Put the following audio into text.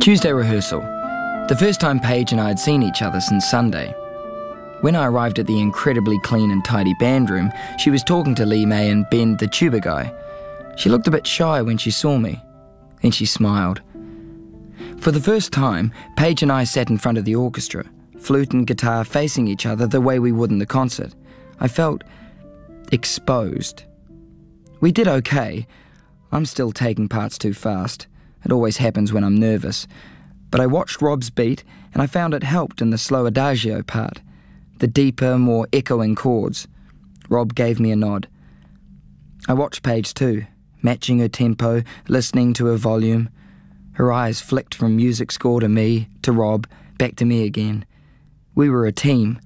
Tuesday rehearsal. The first time Paige and I had seen each other since Sunday. When I arrived at the incredibly clean and tidy band room, she was talking to Lee May and Ben, the tuba guy. She looked a bit shy when she saw me. Then she smiled. For the first time, Paige and I sat in front of the orchestra, flute and guitar facing each other the way we would in the concert. I felt exposed. We did okay. I'm still taking parts too fast. It always happens when I'm nervous. But I watched Rob's beat and I found it helped in the slow adagio part, the deeper, more echoing chords. Rob gave me a nod. I watched Paige too, matching her tempo, listening to her volume. Her eyes flicked from music score to me, to Rob, back to me again. We were a team.